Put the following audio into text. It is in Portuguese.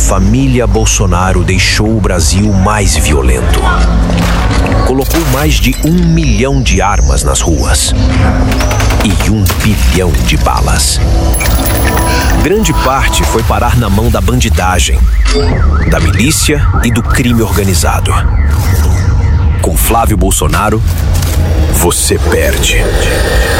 família Bolsonaro deixou o Brasil mais violento. Colocou mais de 1 milhão de armas nas ruas e 1 bilhão de balas. Grande parte foi parar na mão da bandidagem, da milícia e do crime organizado. Com Flávio Bolsonaro, você perde.